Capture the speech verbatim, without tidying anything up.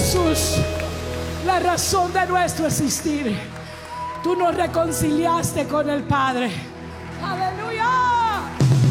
Jesús, la razón de nuestro existir. Tú nos reconciliaste con el Padre. Aleluya.